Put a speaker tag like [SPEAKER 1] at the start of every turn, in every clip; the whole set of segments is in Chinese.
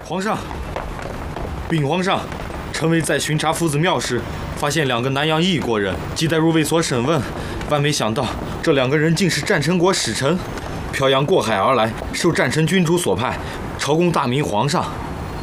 [SPEAKER 1] 皇上，禀皇上，臣为在巡查夫子庙时，发现2个南洋异国人，即带入卫所审问，万没想到这2个人竟是战臣国使臣，漂洋过海而来，受战臣君主所派，朝贡大明皇上。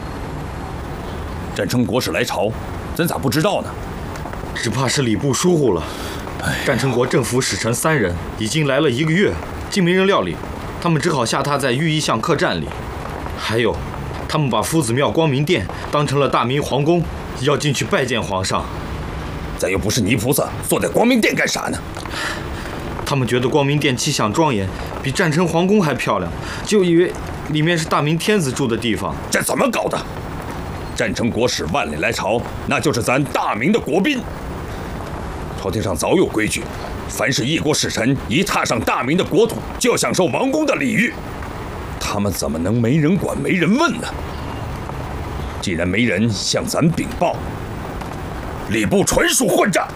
[SPEAKER 2] 战臣国使来朝，咱咋不知道呢？
[SPEAKER 1] 只怕是礼部疏忽了。战臣国政府使臣3人，已经来了1个月，竟没人料理，他们只好下榻在御医巷客栈里。还有，他们把夫子庙光明殿当成了大明皇宫，要进去拜见皇上。
[SPEAKER 2] 咱又不是泥菩萨，坐在光明殿干啥呢？
[SPEAKER 1] 他们觉得光明殿气象庄严，比战臣皇宫还漂亮，就以为里面是大明天子住的地方。
[SPEAKER 2] 这怎么搞的？战臣国使万里来朝，那就是咱大明的国宾。朝廷上早有规矩，凡是异国使臣一踏上大明的国土，就要享受王宫的礼遇。他们怎么能没人管没人问呢？既然没人向咱禀报，礼部纯属混账。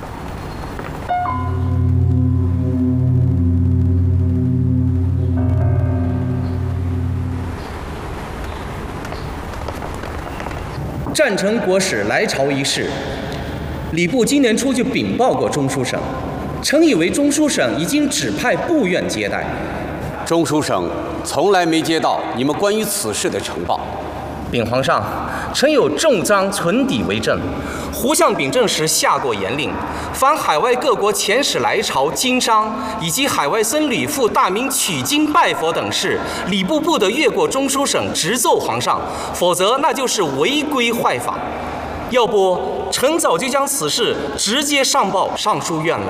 [SPEAKER 3] 战臣国使来朝一事，礼部今年初就禀报过中书省，臣以为中书省已经指派部院接待。
[SPEAKER 4] 中书省从来没接到你们关于此事的呈报。
[SPEAKER 3] 禀皇上，臣有重章存底为证。胡相秉政时下过严令，凡海外各国遣使来朝经商，以及海外僧侣赴大明取经拜佛等事，礼部不得越过中书省直奏皇上，否则那就是违规坏法。要不，臣早就将此事直接上报尚书院了。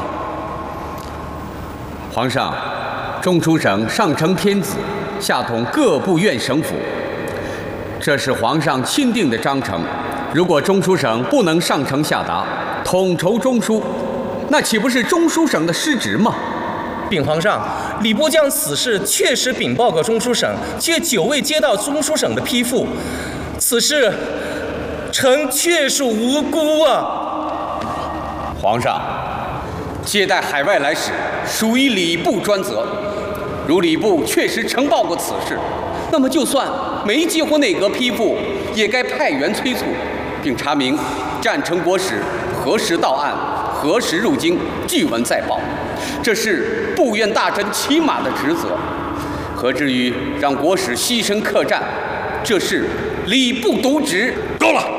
[SPEAKER 4] 皇上，中书省上承天子，下统各部院省府，这是皇上钦定的章程。如果中书省不能上呈下达，统筹中书，那岂不是中书省的失职吗？
[SPEAKER 3] 禀皇上，礼部将此事确实禀报过中书省，却久未接到中书省的批复，此事臣确属无辜啊！
[SPEAKER 4] 皇上，接待海外来使属于礼部专责，如礼部确实呈报过此事，那么就算没激活内阁批复，也该派员催促，并查明战臣国使何时到案、何时入京，据文再报。这是部院大臣起码的职责，何至于让国使牺牲客栈？这是礼部渎职。
[SPEAKER 2] 够了！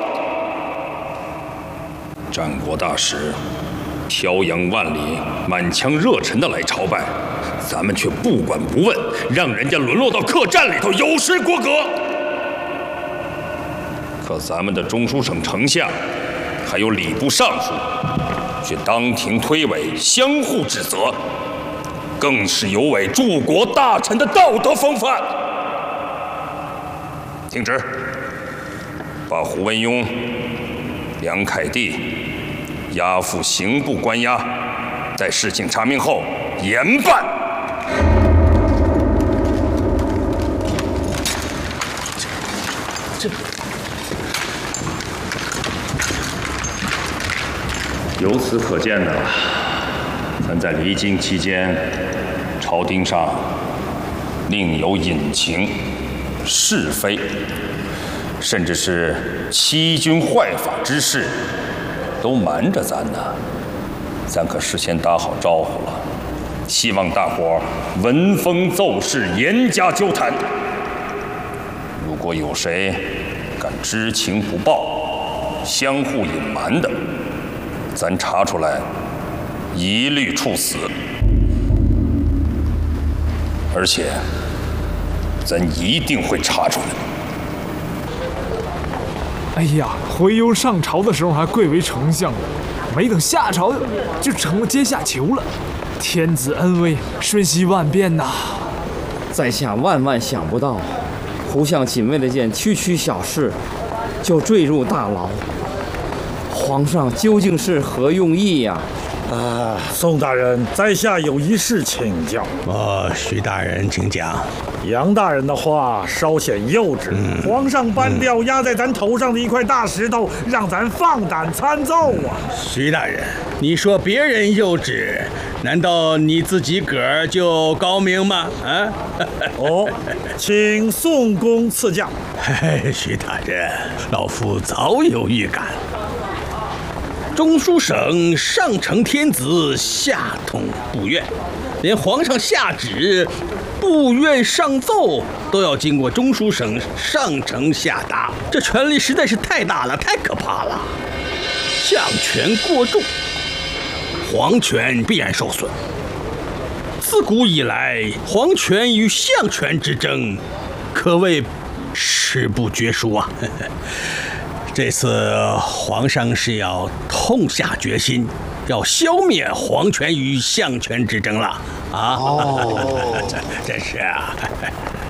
[SPEAKER 2] 战国大使漂洋万里、满腔热忱的来朝拜，咱们却不管不问，让人家沦落到客栈里头，有失国格。可咱们的中书省丞相，还有礼部尚书，却当庭推诿，相互指责，更是有违柱国大臣的道德风范。听旨，把胡文庸、梁凯蒂押赴刑部关押，在事情查明后严办。由此可见呢，咱在离京期间，朝廷上另有隐情、是非，甚至是欺君坏法之事，都瞒着咱呢。咱可事先打好招呼了，希望大伙闻风奏事，严加纠弹。如果有谁敢知情不报、相互隐瞒的，咱查出来，一律处死。而且，咱一定会查出来。
[SPEAKER 5] 哎呀，回游上朝的时候还贵为丞相呢，没等下朝就成了阶下囚了。天子恩威，瞬息万变呐！
[SPEAKER 6] 在下万万想不到，胡相仅为了件区区小事，就坠入大牢。皇上究竟是何用意呀？
[SPEAKER 7] 宋大人，在下有一事请教。
[SPEAKER 8] 徐大人，请讲。
[SPEAKER 7] 杨大人的话稍显幼稚，皇上颁掉压在咱头上的一块大石头，让咱放胆参奏啊！
[SPEAKER 8] 徐大人，你说别人幼稚， 难道你自己个儿就高明吗？啊？
[SPEAKER 7] 哦，请宋公赐教。
[SPEAKER 8] 徐大人，老夫早有预感。中书省上承天子，下统部院，连皇上下旨、部院上奏都要经过中书省上承下达，这权力实在是太大了，太可怕了。相权过重，皇权必然受损。自古以来，皇权与相权之争，可谓势不绝书啊！这次皇上是要痛下决心，要消灭皇权与相权之争了啊！哦，真是啊！